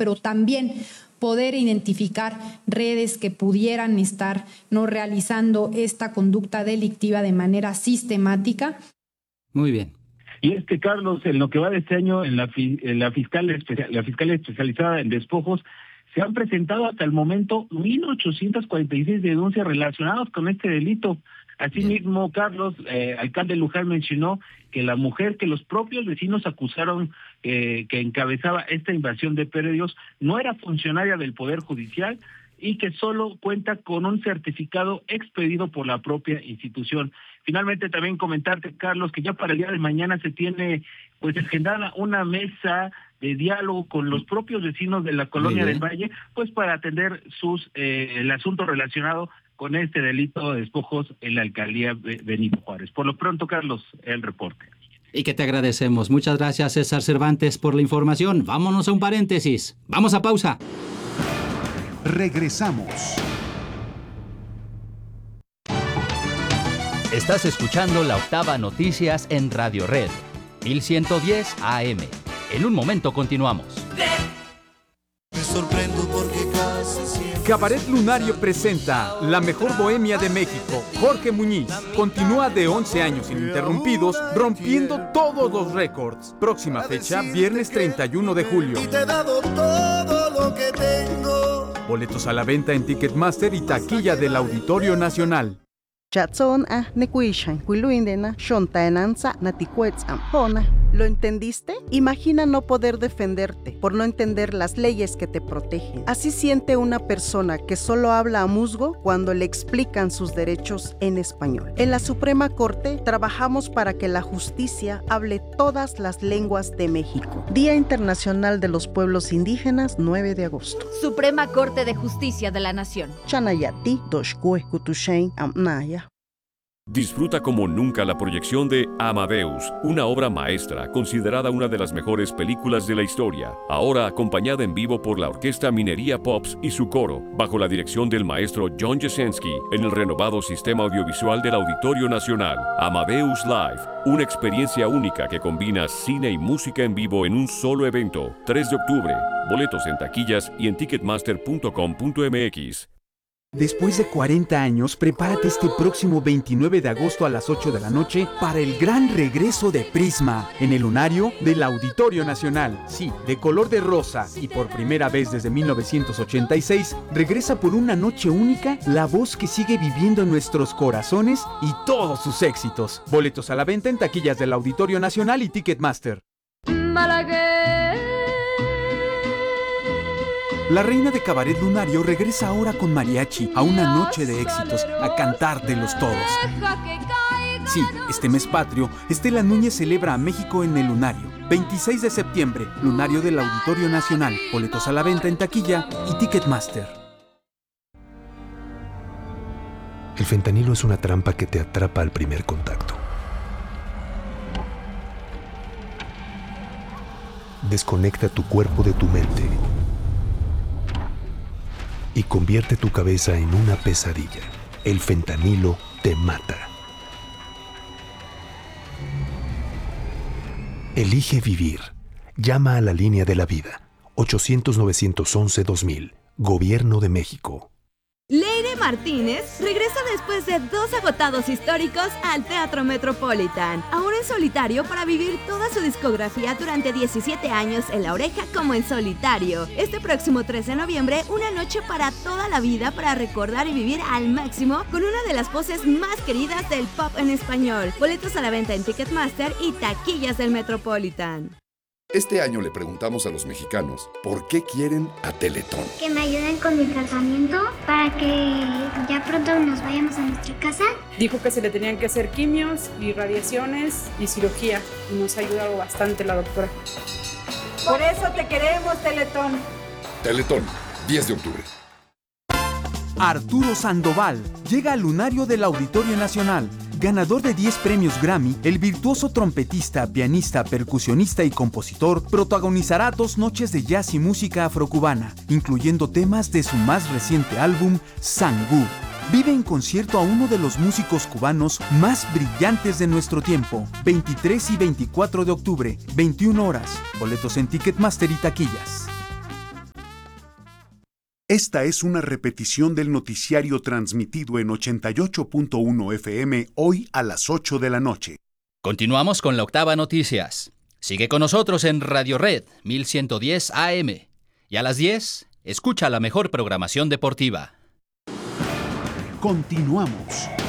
pero también poder identificar redes que pudieran estar no realizando esta conducta delictiva de manera sistemática. Muy bien. Y Carlos, en lo que va de este año, en la Fiscalía Especializada en Despojos, se han presentado hasta el momento 1,846 denuncias relacionadas con este delito. Asimismo, Carlos, alcalde Luján mencionó que la mujer que los propios vecinos acusaron que encabezaba esta invasión de predios no era funcionaria del Poder Judicial y que solo cuenta con un certificado expedido por la propia institución. Finalmente, también comentarte, Carlos, que ya para el día de mañana se tiene pues agendada una mesa de diálogo con los propios vecinos de la Colonia del Valle, pues para atender el asunto relacionado con este delito de despojos en la alcaldía Benito Juárez. Por lo pronto, Carlos, el reporte. Y que te agradecemos. Muchas gracias, César Cervantes, por la información. Vámonos a un paréntesis. Vamos a pausa. Regresamos. Estás escuchando La Octava Noticias en Radio Red, 1110 AM. En un momento continuamos. Me sorprendo porque casi siempre... Cabaret Lunario presenta La Mejor Bohemia de México. Jorge Muñiz continúa de 11 años ininterrumpidos, rompiendo todos los récords. Próxima fecha, viernes 31 de julio. Y te he dado todo lo que tengo. Boletos a la venta en Ticketmaster y taquilla del Auditorio Nacional. ¿Lo entendiste? Imagina no poder defenderte por no entender las leyes que te protegen. Así siente una persona que solo habla a musgo cuando le explican sus derechos en español. En la Suprema Corte trabajamos para que la justicia hable todas las lenguas de México. Día Internacional de los Pueblos Indígenas, 9 de agosto. Suprema Corte de Justicia de la Nación. Chanayati, Doshkue, Kutushain, Amnaya. Disfruta como nunca la proyección de Amadeus, una obra maestra considerada una de las mejores películas de la historia, ahora acompañada en vivo por la Orquesta Minería Pops y su coro, bajo la dirección del maestro John Jasenski, en el renovado sistema audiovisual del Auditorio Nacional. Amadeus Live, una experiencia única que combina cine y música en vivo en un solo evento. 3 de octubre, boletos en taquillas y en ticketmaster.com.mx. Después de 40 años, prepárate este próximo 29 de agosto a las 8 de la noche para el gran regreso de Prisma en el lunario del Auditorio Nacional. Sí, de color de rosa y por primera vez desde 1986, regresa por una noche única la voz que sigue viviendo en nuestros corazones y todos sus éxitos. Boletos a la venta en taquillas del Auditorio Nacional y Ticketmaster. La reina de Cabaret Lunario regresa ahora con mariachi a una noche de éxitos, a cantártelos todos. Sí, este mes patrio, Estela Núñez celebra a México en el Lunario. 26 de septiembre, Lunario del Auditorio Nacional. Boletos a la venta en taquilla y Ticketmaster. El fentanilo es una trampa que te atrapa al primer contacto. Desconecta tu cuerpo de tu mente y convierte tu cabeza en una pesadilla. El fentanilo te mata. Elige vivir. Llama a la línea de la vida. 800-911-2000. Gobierno de México. Leire Martínez regresa después de 2 agotados históricos al Teatro Metropolitan, ahora en solitario para vivir toda su discografía durante 17 años en La Oreja como en solitario. Este próximo 3 de noviembre, una noche para toda la vida para recordar y vivir al máximo con una de las voces más queridas del pop en español. Boletos a la venta en Ticketmaster y taquillas del Metropolitan. Este año le preguntamos a los mexicanos por qué quieren a Teletón. Que me ayuden con mi tratamiento para que ya pronto nos vayamos a nuestra casa. Dijo que se le tenían que hacer quimios y radiaciones y cirugía y nos ha ayudado bastante la doctora. Por eso te queremos, Teletón. Teletón, 10 de octubre. Arturo Sandoval llega al lunario del Auditorio Nacional. Ganador de 10 premios Grammy, el virtuoso trompetista, pianista, percusionista y compositor protagonizará 2 noches de jazz y música afrocubana, incluyendo temas de su más reciente álbum, Sangú. Vive en concierto a uno de los músicos cubanos más brillantes de nuestro tiempo. 23 y 24 de octubre, 21 horas. Boletos en Ticketmaster y taquillas. Esta es una repetición del noticiario transmitido en 88.1 FM hoy a las 8 de la noche. Continuamos con la Octava Noticias. Sigue con nosotros en Radio Red 1110 AM. Y a las 10, escucha la mejor programación deportiva. Continuamos.